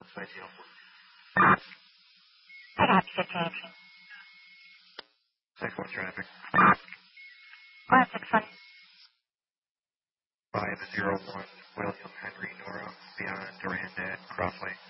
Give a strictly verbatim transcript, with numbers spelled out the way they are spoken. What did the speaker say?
Spicy Alpha. I got fifteen eighteen. six one traffic. one six one. five zero one William Henry Nora beyond Durandad Crossway.